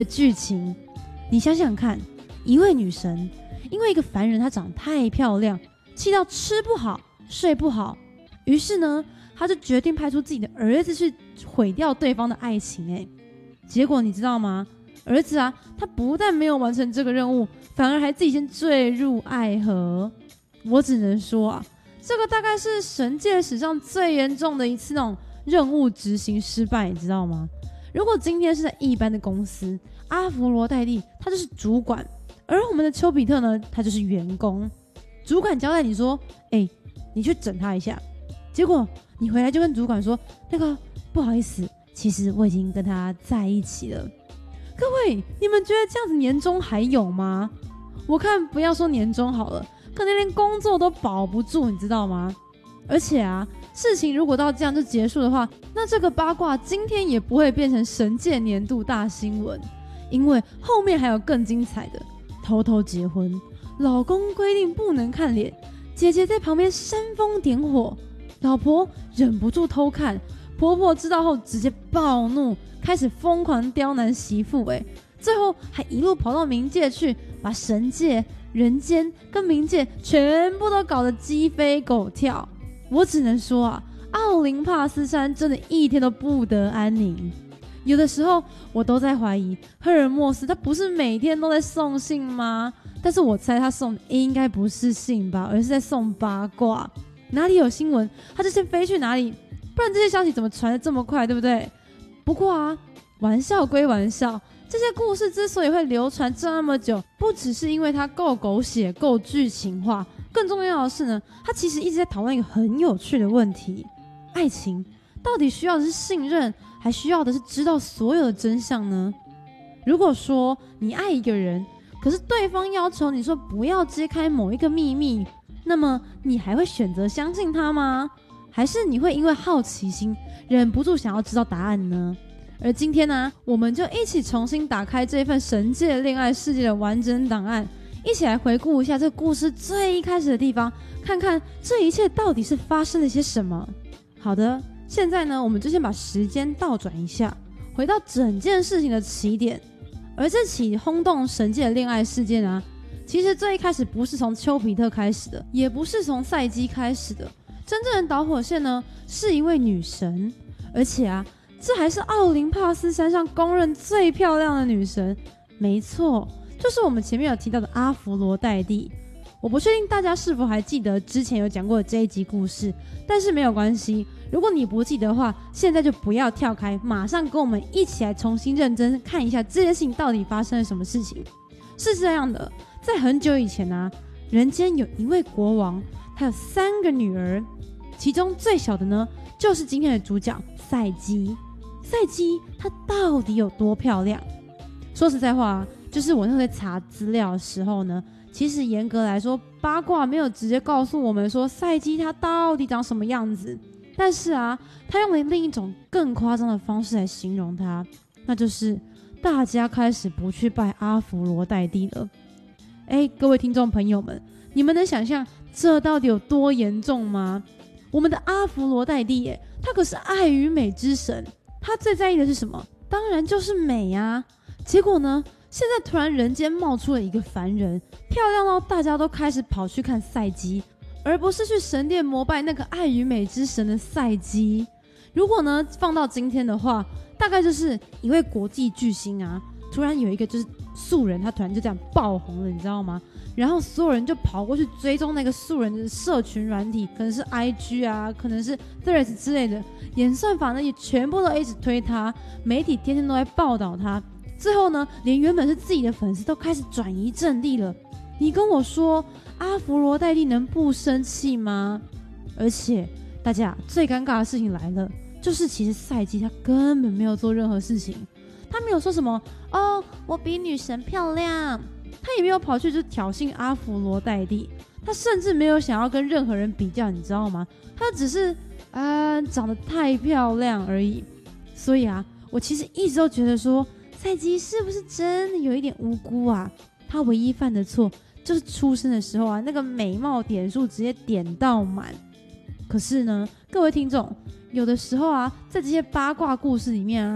剧情。你想想看，一位女神因为一个凡人她长得太漂亮，气到吃不好睡不好，于是呢她就决定派出自己的儿子去毁掉对方的爱情。结果你知道吗？儿子啊，他不但没有完成这个任务，反而还自己先坠入爱河。我只能说啊，这个大概是神界史上最严重的一次那种任务执行失败，你知道吗？如果今天是在一般的公司，阿佛罗代蒂他就是主管，而我们的丘比特呢，他就是员工。主管交代你说，你去整他一下，结果你回来就跟主管说，那个不好意思，其实我已经跟他在一起了。各位，你们觉得这样子年终还有吗？我看不要说年终好了，可能连工作都保不住，你知道吗？而且啊，事情如果到这样就结束的话，那这个八卦今天也不会变成神界年度大新闻，因为后面还有更精彩的。偷偷结婚，老公规定不能看脸，姐姐在旁边煽风点火，老婆忍不住偷看，婆婆知道后直接暴怒，开始疯狂刁难媳妇，最后还一路跑到冥界去，把神界、人间跟冥界全部都搞得鸡飞狗跳。我只能说啊，奥林帕斯山真的一天都不得安宁。有的时候我都在怀疑，赫尔墨斯他不是每天都在送信吗？但是我猜他送的应该不是信吧，而是在送八卦。哪里有新闻，他就先飞去哪里，不然这些消息怎么传得这么快，对不对？不过啊，玩笑归玩笑，这些故事之所以会流传这么久，不只是因为它够狗血、够剧情化，更重要的是呢，它其实一直在讨论一个很有趣的问题：爱情到底需要的是信任，还需要的是知道所有的真相呢？如果说你爱一个人，可是对方要求你说不要揭开某一个秘密，那么你还会选择相信他吗？还是你会因为好奇心忍不住想要知道答案呢？而今天呢，我们就一起重新打开这份神界恋爱世界的完整档案，一起来回顾一下这个故事最一开始的地方，看看这一切到底是发生了些什么。好的，现在呢，我们就先把时间倒转一下，回到整件事情的起点。而这起轰动神界的恋爱事件啊，其实最一开始不是从丘比特开始的，也不是从赛姬开始的，真正的导火线呢，是一位女神。而且啊，这还是奥林帕斯山上公认最漂亮的女神，没错，就是我们前面有提到的阿佛罗代蒂。我不确定大家是否还记得之前有讲过的这一集故事，但是没有关系，如果你不记得的话，现在就不要跳开，马上跟我们一起来重新认真看一下这件事情到底发生了什么事情。是这样的，在很久以前啊，人间有一位国王，他有3个女儿，其中最小的呢，就是今天的主角赛姬。赛姬她到底有多漂亮？说实在话啊，就是我那时候在查资料的时候呢，其实严格来说，八卦没有直接告诉我们说赛姬她到底长什么样子，但是啊，他用了另一种更夸张的方式来形容她，那就是大家开始不去拜阿佛罗代蒂了。各位听众朋友们，你们能想象这到底有多严重吗？我们的阿佛罗代蒂他可是爱与美之神，他最在意的是什么？当然就是美啊。结果呢，现在突然人间冒出了一个凡人，漂亮到大家都开始跑去看赛姬，而不是去神殿膜拜那个爱与美之神的赛姬。如果呢放到今天的话，大概就是一位国际巨星啊，突然有一个就是素人，他突然就这样爆红了，你知道吗？然后所有人就跑过去追踪那个素人的社群软体，可能是 IG 啊，可能是 Threads 之类的，演算法呢也全部都一直推他，媒体天天都在报道他，最后呢连原本是自己的粉丝都开始转移阵地了。你跟我说阿佛罗代蒂能不生气吗？而且大家最尴尬的事情来了，就是其实赛姬他根本没有做任何事情，他没有说什么我比女神漂亮，他也没有跑去就挑衅阿佛罗代蒂，他甚至没有想要跟任何人比较，你知道吗？他只是长得太漂亮而已。所以啊，我其实一直都觉得说赛姬是不是真的有一点无辜啊？他唯一犯的错就是出生的时候啊，那个美貌点数直接点到满。可是呢，各位听众，有的时候啊，在这些八卦故事里面啊，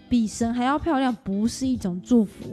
比神还要漂亮不是一种祝福。